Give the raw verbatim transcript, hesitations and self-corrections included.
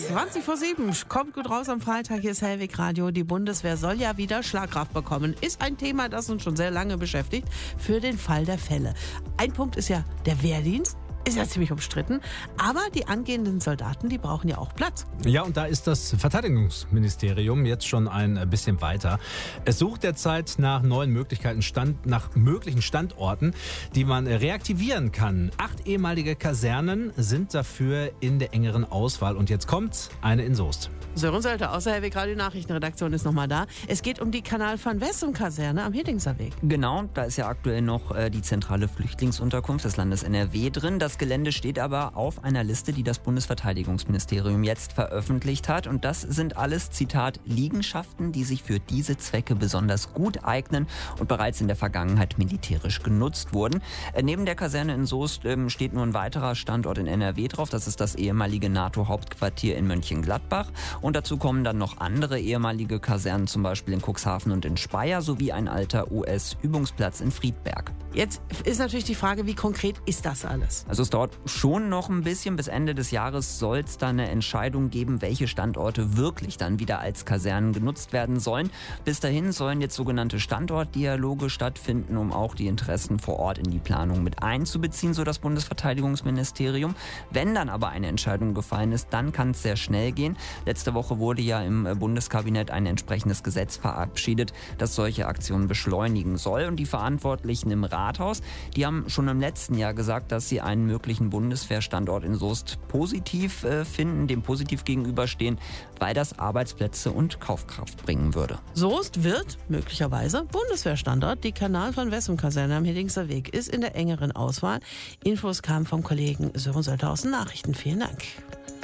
zwanzig vor sieben. Kommt gut raus am Freitag. Hier ist Hellwig Radio. Die Bundeswehr soll ja wieder Schlagkraft bekommen. Ist ein Thema, das uns schon sehr lange beschäftigt. Für den Fall der Fälle. Ein Punkt ist ja der Wehrdienst. Ist ja ziemlich umstritten. Aber die angehenden Soldaten, die brauchen ja auch Platz. Ja, und da ist das Verteidigungsministerium jetzt schon ein bisschen weiter. Es sucht derzeit nach neuen Möglichkeiten, Stand, nach möglichen Standorten, die man reaktivieren kann. Acht ehemalige Kasernen sind dafür in der engeren Auswahl. Und jetzt kommt eine in Soest. Sören Sölter aus der Hellwig Radio Nachrichtenredaktion ist nochmal da. Es geht um die Kanal van Wessem Kaserne am Hedingser Weg. Genau, da ist ja aktuell noch äh, die zentrale Flüchtlingsunterkunft des Landes N R W drin. Das Gelände steht aber auf einer Liste, die das Bundesverteidigungsministerium jetzt veröffentlicht hat. Und das sind alles, Zitat, Liegenschaften, die sich für diese Zwecke besonders gut eignen und bereits in der Vergangenheit militärisch genutzt wurden. Äh, neben der Kaserne in Soest ähm, steht nur ein weiterer Standort in N R W drauf. Das ist das ehemalige NATO-Hauptquartier in Mönchengladbach. Und dazu kommen dann noch andere ehemalige Kasernen, zum Beispiel in Cuxhaven und in Speyer, sowie ein alter U S-Übungsplatz in Friedberg. Jetzt ist natürlich die Frage, wie konkret ist das alles? Also es dauert schon noch ein bisschen. Bis Ende des Jahres soll es dann eine Entscheidung geben, welche Standorte wirklich dann wieder als Kasernen genutzt werden sollen. Bis dahin sollen jetzt sogenannte Standortdialoge stattfinden, um auch die Interessen vor Ort in die Planung mit einzubeziehen, so das Bundesverteidigungsministerium. Wenn dann aber eine Entscheidung gefallen ist, dann kann es sehr schnell gehen. Letzte Woche wurde ja im Bundeskabinett ein entsprechendes Gesetz verabschiedet, das solche Aktionen beschleunigen soll. Und die Verantwortlichen im Rathaus, die haben schon im letzten Jahr gesagt, dass sie einen möglichen Bundeswehrstandort in Soest positiv äh, finden, dem positiv gegenüberstehen, weil das Arbeitsplätze und Kaufkraft bringen würde. Soest wird möglicherweise Bundeswehrstandort. Die Kanal van Wessem Kaserne am Hedingser Weg ist in der engeren Auswahl. Infos kamen vom Kollegen Sören Sölter aus den Nachrichten. Vielen Dank.